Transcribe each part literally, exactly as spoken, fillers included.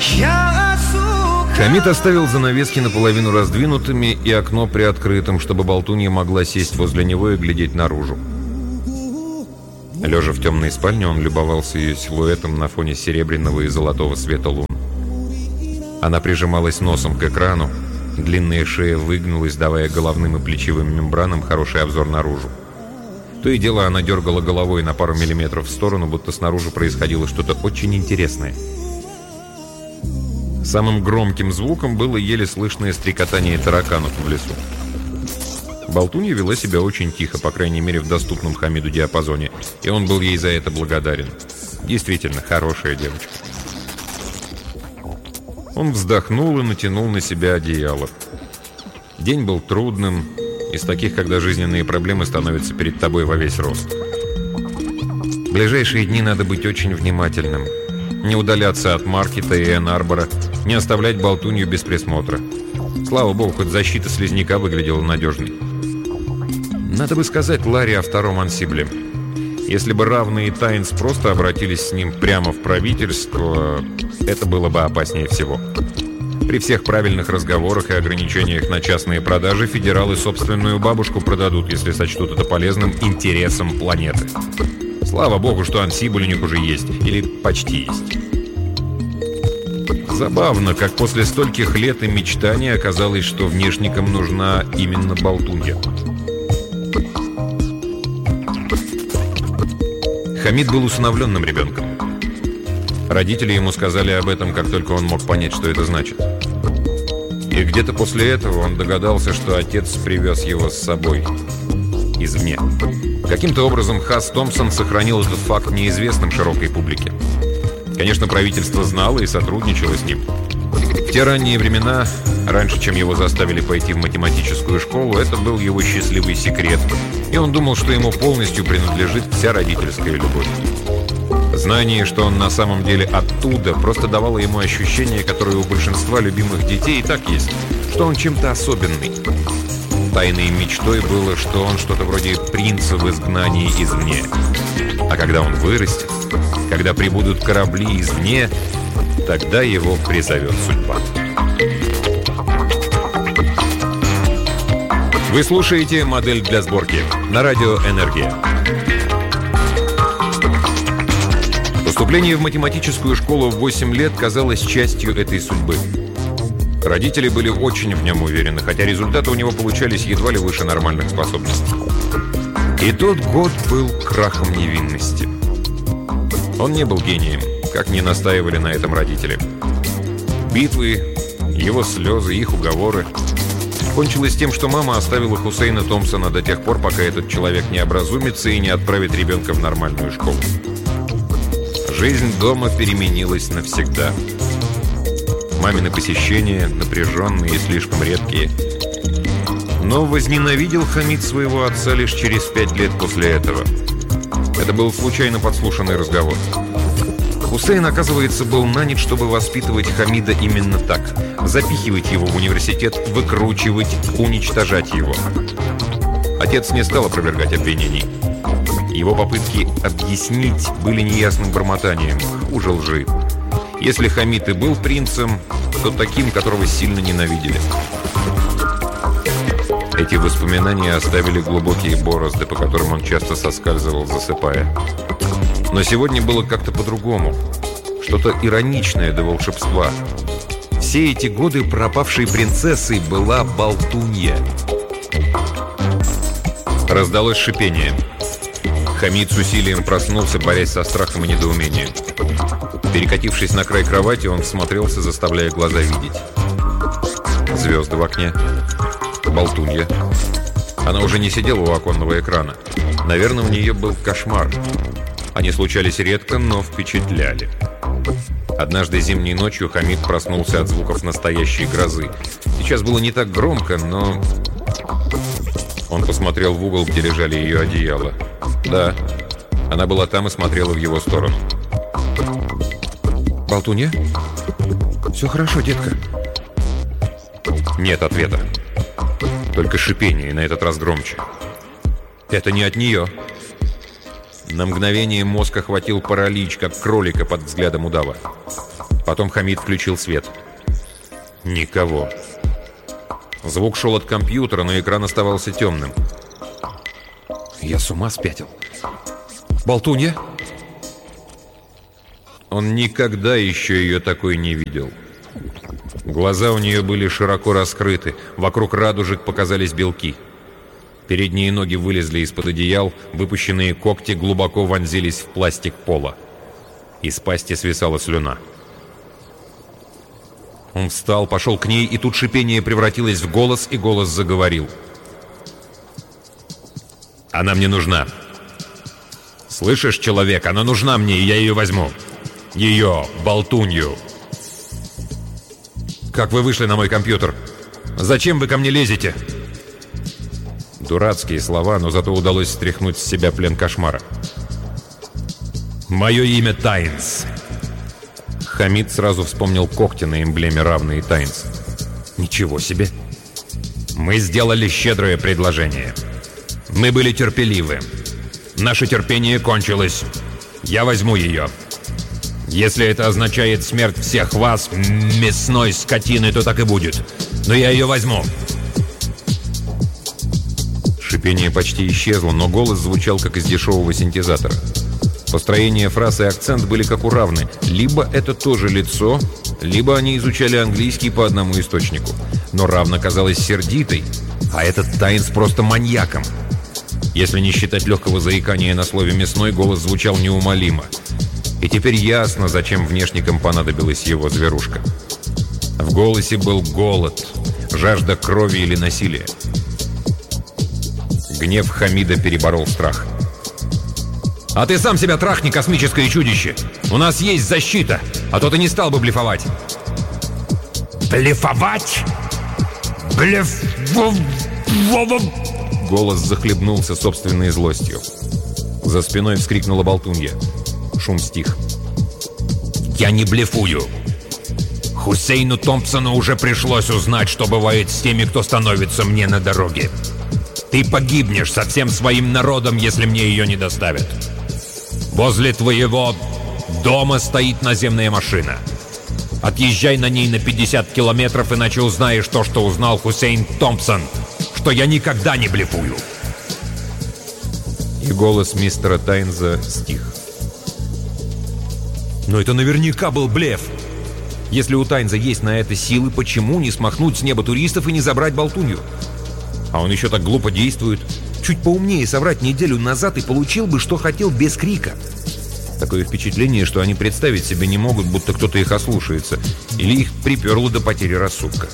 Хамид оставил занавески наполовину раздвинутыми и окно приоткрытым, чтобы болтунья могла сесть возле него и глядеть наружу. Лежа в темной спальне, он любовался ее силуэтом на фоне серебряного и золотого света лун. Она прижималась носом к экрану, длинная шея выгнулась, давая головным и плечевым мембранам хороший обзор наружу. То и дело она дергала головой на пару миллиметров в сторону, будто снаружи происходило что-то очень интересное. Самым громким звуком было еле слышное стрекотание тараканов в лесу. Болтунья вела себя очень тихо, по крайней мере в доступном Хамиду диапазоне, и он был ей за это благодарен. Действительно, хорошая девочка. Он вздохнул и натянул на себя одеяло. День был трудным, из таких, когда жизненные проблемы становятся перед тобой во весь рост. В ближайшие дни надо быть очень внимательным. Не удаляться от маркета и Энн-Арбора, не оставлять болтунью без присмотра. Слава богу, хоть защита слизняка выглядела надежной. Надо бы сказать Ларри о втором ансибле. Если бы равные Тайнс просто обратились с ним прямо в правительство, это было бы опаснее всего. При всех правильных разговорах и ограничениях на частные продажи федералы собственную бабушку продадут, если сочтут это полезным интересам планеты. Слава богу, что ансибль у них уже есть. Или почти есть. Забавно, как после стольких лет и мечтаний оказалось, что внешникам нужна именно болтунья. Хамид был усыновленным ребенком. Родители ему сказали об этом, как только он мог понять, что это значит. И где-то после этого он догадался, что отец привез его с собой извне. Каким-то образом Хас Томпсон сохранил этот факт неизвестным широкой публике. Конечно, правительство знало и сотрудничало с ним. В те ранние времена, раньше, чем его заставили пойти в математическую школу, это был его счастливый секрет, и он думал, что ему полностью принадлежит вся родительская любовь. Знание, что он на самом деле оттуда, просто давало ему ощущение, которое у большинства любимых детей и так есть, что он чем-то особенный. Тайной мечтой было, что он что-то вроде принца в изгнании извне. А когда он вырастет, когда прибудут корабли извне, тогда его призовет судьба. Вы слушаете «Модель для сборки» на радио «Энергия». Поступление в математическую школу в восемь лет казалось частью этой судьбы. Родители были очень в нем уверены, хотя результаты у него получались едва ли выше нормальных способностей. И тот год был крахом невинности. Он не был гением, как ни настаивали на этом родители. Битвы, его слезы, их уговоры. Кончилось тем, что мама оставила Хусейна Томпсона до тех пор, пока этот человек не образумится и не отправит ребенка в нормальную школу. Жизнь дома переменилась навсегда. Мамины посещения, напряженные и слишком редкие. Но возненавидел Хамид своего отца лишь через пять лет после этого. Это был случайно подслушанный разговор. Хусейн, оказывается, был нанят, чтобы воспитывать Хамида именно так. Запихивать его в университет, выкручивать, уничтожать его. Отец не стал опровергать обвинений. Его попытки объяснить были неясным бормотанием, хуже лжи. Если Хамид и был принцем, то таким, которого сильно ненавидели. Эти воспоминания оставили глубокие борозды, по которым он часто соскальзывал, засыпая. Но сегодня было как-то по-другому. Что-то ироничное до волшебства. Все эти годы пропавшей принцессой была болтунья. Раздалось шипение. Хамид с усилием проснулся, борясь со страхом и недоумением. Перекатившись на край кровати, он всмотрелся, заставляя глаза видеть. Звезды в окне. Болтунья. Она уже не сидела у оконного экрана. Наверное, у нее был кошмар. Они случались редко, но впечатляли. Однажды зимней ночью Хамид проснулся от звуков настоящей грозы. Сейчас было не так громко, но... Он посмотрел в угол, где лежали ее одеяла. Да, она была там и смотрела в его сторону. «Болтунья? Все хорошо, детка?» Нет ответа. Только шипение, и на этот раз громче. «Это не от нее». На мгновение мозг охватил паралич, как кролика под взглядом удава. Потом Хамид включил свет. Никого. Звук шел от компьютера, но экран оставался темным. Я с ума спятил. Болтунья? Он никогда еще ее такой не видел. Глаза у нее были широко раскрыты, вокруг радужек показались белки. Передние ноги вылезли из-под одеял, выпущенные когти глубоко вонзились в пластик пола. Из пасти свисала слюна. Он встал, пошел к ней, и тут шипение превратилось в голос, и голос заговорил. «Она мне нужна. Слышишь, человек, она нужна мне, и я ее возьму. Ее, болтунью. Как вы вышли на мой компьютер? Зачем вы ко мне лезете?» Дурацкие слова, но зато удалось стряхнуть с себя плен кошмара. «Мое имя Тайнс». Хамид сразу вспомнил когти на эмблеме, равные Тайнс. «Ничего себе! Мы сделали щедрое предложение. Мы были терпеливы. Наше терпение кончилось. Я возьму ее. Если это означает смерть всех вас, мясной скотины, то так и будет. Но я ее возьму». Шипение почти исчезло, но голос звучал, как из дешевого синтезатора. Построение фраз и акцент были как у Равны. Либо это тоже лицо, либо они изучали английский по одному источнику. Но Равна казалась сердитой, а этот Тайнс просто маньяком. Если не считать легкого заикания на слове «мясной», голос звучал неумолимо. И теперь ясно, зачем внешникам понадобилась его зверушка. В голосе был голод, жажда крови или насилия. Гнев Хамида переборол страх. «А ты сам себя трахни, космическое чудище! У нас есть защита, а то ты не стал бы блефовать!» «Блефовать? Блеф...» Голос захлебнулся собственной злостью. За спиной вскрикнула болтунья. Шум стих. «Я не блефую! Хусейну Томпсону уже пришлось узнать, что бывает с теми, кто становится мне на дороге. Ты погибнешь со всем своим народом, если мне ее не доставят. Возле твоего дома стоит наземная машина. Отъезжай на ней на пятьдесят километров, иначе узнаешь то, что узнал Хусейн Томпсон, что я никогда не блефую». И голос мистера Тайнза стих. «Но это наверняка был блеф. Если у Тайнза есть на это силы, почему не смахнуть с неба туристов и не забрать болтунью? А он еще так глупо действует. Чуть поумнее соврать неделю назад и получил бы, что хотел, без крика. Такое впечатление, что они представить себе не могут, будто кто-то их ослушается. Или их приперло до потери рассудка».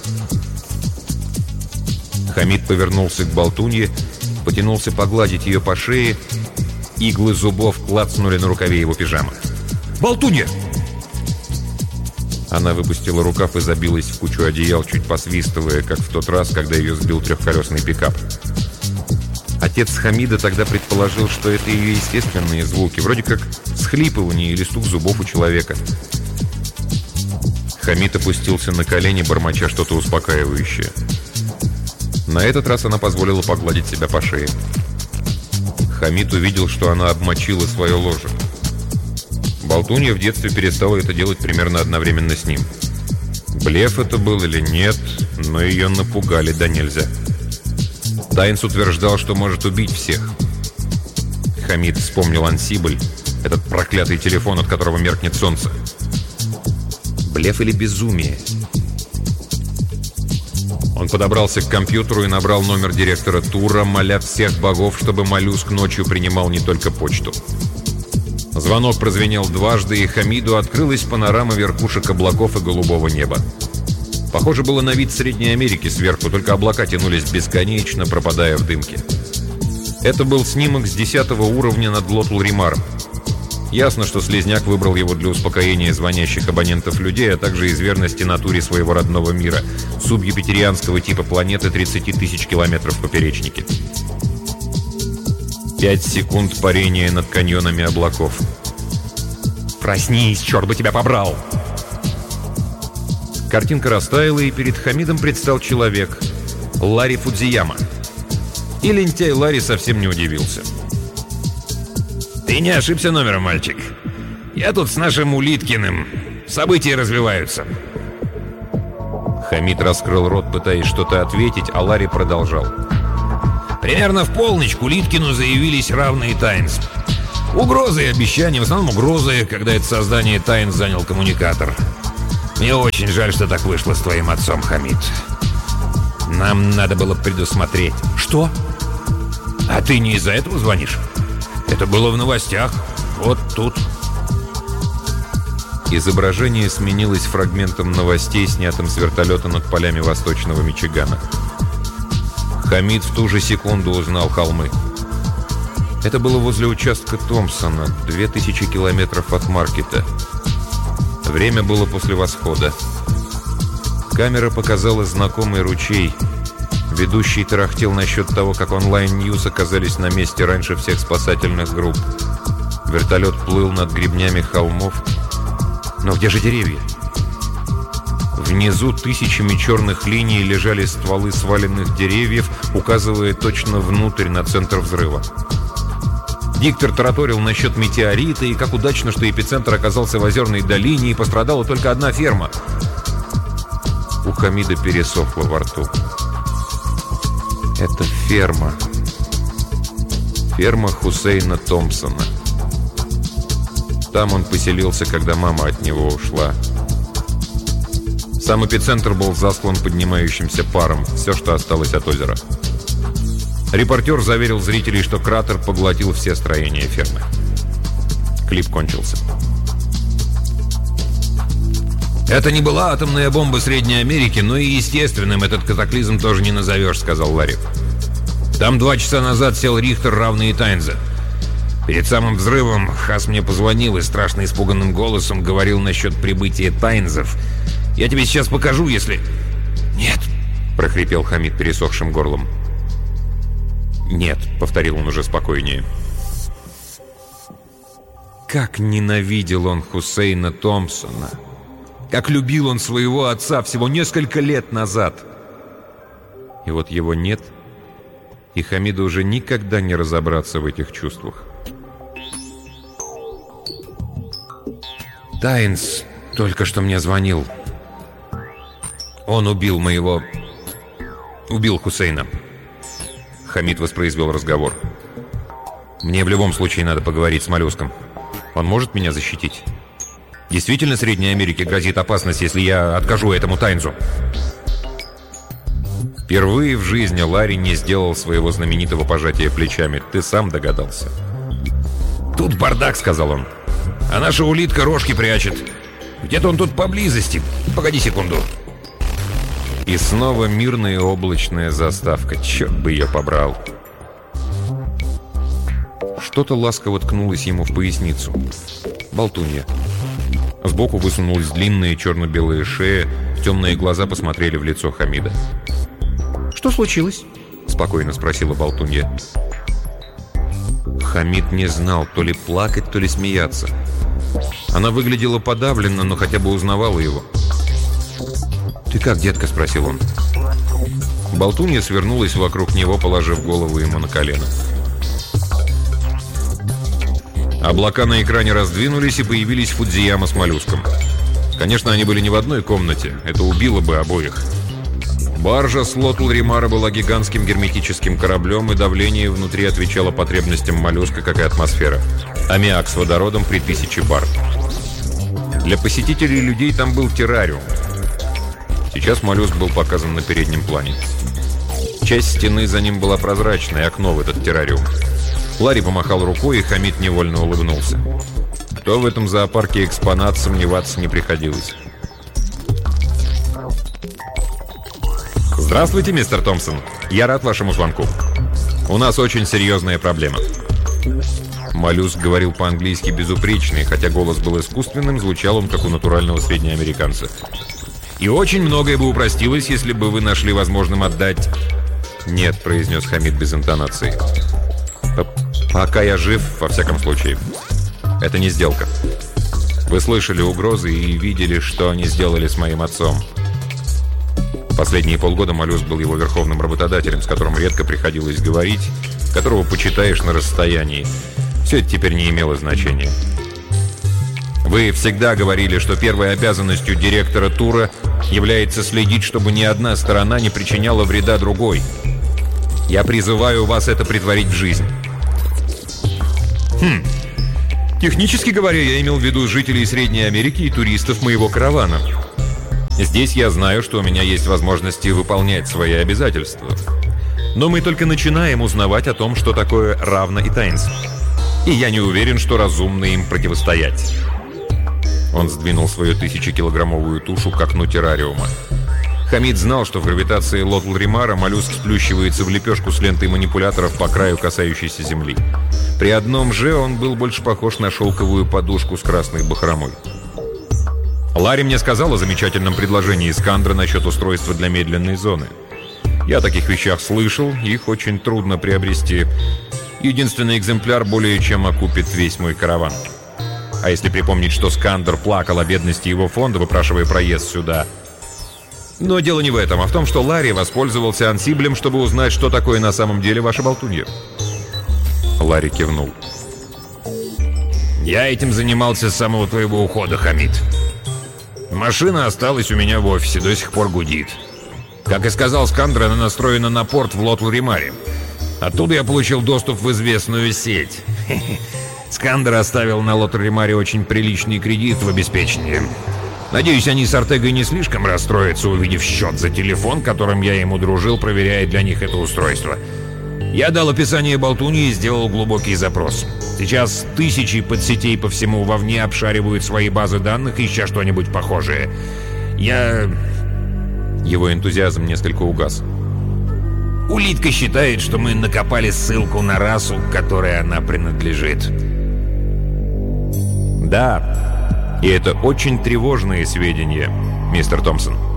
Хамид повернулся к болтунье, потянулся погладить ее по шее. Иглы зубов клацнули на рукаве его пижамы. «Болтунья!» Она выпустила рукав и забилась в кучу одеял, чуть посвистывая, как в тот раз, когда ее сбил трехколесный пикап. Отец Хамида тогда предположил, что это ее естественные звуки, вроде как схлипывание или стук зубов у человека. Хамид опустился на колени, бормоча что-то успокаивающее. На этот раз она позволила погладить себя по шее. Хамид увидел, что она обмочила свое ложе. Болтунья в детстве перестала это делать примерно одновременно с ним. Блеф это был или нет, но ее напугали да нельзя. Тайнс утверждал, что может убить всех. Хамид вспомнил ансибль, этот проклятый телефон, от которого меркнет солнце. Блеф или безумие? Он подобрался к компьютеру и набрал номер директора тура, моля всех богов, чтобы моллюск ночью принимал не только почту. Звонок прозвенел дважды, и Хамиду открылась панорама верхушек облаков и голубого неба. Похоже было на вид Средней Америки сверху, только облака тянулись бесконечно, пропадая в дымке. Это был снимок с десятого уровня над Лотл-Римаром. Ясно, что Слизняк выбрал его для успокоения звонящих абонентов людей, а также из верности натуре своего родного мира, субюпитерианского типа планеты тридцати тысяч километров в поперечнике. Пять секунд парения над каньонами облаков. «Проснись, черт бы тебя побрал!» Картинка растаяла, и перед Хамидом предстал человек. Ларри Фудзияма. И лентяй Ларри совсем не удивился. «Ты не ошибся номером, мальчик. Я тут с нашим Улиткиным. События развиваются». Хамид раскрыл рот, пытаясь что-то ответить, а Ларри продолжал. «Примерно в полночь к Улиткину заявились равные Тайнс. Угрозы и обещания, в основном угрозы, когда это создание Тайнс занял коммуникатор. Мне очень жаль, что так вышло с твоим отцом, Хамид. Нам надо было предусмотреть». «Что? А ты не из-за этого звонишь? Это было в новостях. Вот тут». Изображение сменилось фрагментом новостей, снятым с вертолета над полями восточного Мичигана. Хамид в ту же секунду узнал холмы. Это было возле участка Томпсона, две тысячи километров от Маркета. Время было после восхода. Камера показала знакомый ручей. Ведущий тарахтел насчет того, как онлайн-ньюс оказались на месте раньше всех спасательных групп. Вертолет плыл над гребнями холмов. Но где же деревья? Внизу тысячами черных линий лежали стволы сваленных деревьев, указывая точно внутрь, на центр взрыва. Диктор тараторил насчет метеорита и как удачно, что эпицентр оказался в озерной долине и пострадала только одна ферма. У Хамида пересохло во рту. Это ферма. Ферма Хусейна Томпсона. Там он поселился, когда мама от него ушла. Сам эпицентр был заслан поднимающимся паром, все, что осталось от озера. Репортер заверил зрителей, что кратер поглотил все строения фермы. Клип кончился. «Это не была атомная бомба Средней Америки, но и естественным этот катаклизм тоже не назовешь», — сказал Ларри. «Там два часа назад сел Рихтер, равный Тайнза. Перед самым взрывом Хас мне позвонил и страшно испуганным голосом говорил насчет прибытия Тайнзов. Я тебе сейчас покажу, если...» «Нет», — прохрипел Хамид пересохшим горлом. «Нет», — повторил он уже спокойнее. Как ненавидел он Хусейна Томпсона. Как любил он своего отца всего несколько лет назад. И вот его нет, и Хамиду уже никогда не разобраться в этих чувствах. «Тайнс только что мне звонил. Он убил моего... убил Хусейна». Хамид воспроизвел разговор. «Мне в любом случае надо поговорить с моллюском. Он может меня защитить? Действительно, Средней Америке грозит опасность, если я откажу этому Тайнзу?» Впервые в жизни Ларри не сделал своего знаменитого пожатия плечами. «Ты сам догадался». «Тут бардак», — сказал он. «А наша улитка рожки прячет. Где-то он тут поблизости. Погоди секунду». И снова мирная облачная заставка. Черт бы ее побрал. Что-то ласково ткнулось ему в поясницу. Болтунья. Сбоку высунулась длинная черно-белая шея. Темные глаза посмотрели в лицо Хамида. «Что случилось?» — спокойно спросила болтунья. Хамид не знал, то ли плакать, то ли смеяться. Она выглядела подавленно, но хотя бы узнавала его. «Ты как, детка?» — спросил он. Болтунья свернулась вокруг него, положив голову ему на колено. Облака на экране раздвинулись, и появились Фудзияма с моллюском. Конечно, они были не в одной комнате. Это убило бы обоих. Баржа Слотл Римара была гигантским герметическим кораблем, и давление внутри отвечало потребностям моллюска, как и атмосфера. Аммиак с водородом при тысяче бар. Для посетителей людей там был террариум. Сейчас моллюск был показан на переднем плане. Часть стены за ним была прозрачной, окно в этот террариум. Ларри помахал рукой, и Хамид невольно улыбнулся. Кто в этом зоопарке экспонат, сомневаться не приходилось. «Здравствуйте, мистер Томпсон. Я рад вашему звонку. У нас очень серьезная проблема». Моллюск говорил по-английски безупречно, и хотя голос был искусственным, звучал он как у натурального среднеамериканца. «И очень многое бы упростилось, если бы вы нашли возможным отдать...» «Нет», — произнес Хамид без интонации. «Пока я жив, во всяком случае. Это не сделка. Вы слышали угрозы и видели, что они сделали с моим отцом. Последние полгода моллюск был его верховным работодателем, с которым редко приходилось говорить, которого почитаешь на расстоянии. Все это теперь не имело значения. Вы всегда говорили, что первой обязанностью директора тура является следить, чтобы ни одна сторона не причиняла вреда другой. Я призываю вас это претворить в жизнь. Хм. Технически говоря, я имел в виду жителей Средней Америки и туристов моего каравана. Здесь я знаю, что у меня есть возможности выполнять свои обязательства. Но мы только начинаем узнавать о том, что такое равно и таинство. И я не уверен, что разумно им противостоять. Он сдвинул свою тысячекилограммовую тушу к окну террариума. Хамид знал, что в гравитации Лотл-Римара моллюск сплющивается в лепешку с лентой манипуляторов по краю касающейся земли. При одном же он был больше похож на шелковую подушку с красной бахромой. Ларри мне сказал о замечательном предложении Искандра насчет устройства для медленной зоны. Я о таких вещах слышал, их очень трудно приобрести. Единственный экземпляр более чем окупит весь мой караван. А если припомнить, что Скандер плакал о бедности его фонда, выпрашивая проезд сюда. Но дело не в этом, а в том, что Ларри воспользовался ансиблем, чтобы узнать, что такое на самом деле ваша болтунья. Ларри кивнул. «Я этим занимался с самого твоего ухода, Хамид. Машина осталась у меня в офисе, до сих пор гудит. Как и сказал Скандер, она настроена на порт в Лотл-Римаре. Оттуда я получил доступ в известную сеть. Скандер оставил на Лотл-Римаре очень приличный кредит в обеспечении. Надеюсь, они с Артегой не слишком расстроятся, увидев счет за телефон, которым я ему дружил, проверяя для них это устройство. Я дал описание болтуньи и сделал глубокий запрос. Сейчас тысячи подсетей по всему вовне обшаривают свои базы данных, ища что-нибудь похожее. Я... Его энтузиазм несколько угас. Улитка считает, что мы накопали ссылку на расу, которой она принадлежит. Да, и это очень тревожные сведения, мистер Томпсон.